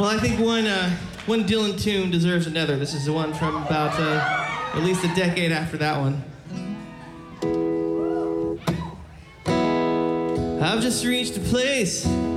Well, I think one Dylan tune deserves another. This is the one from about at least a decade after that one. I've just reached a place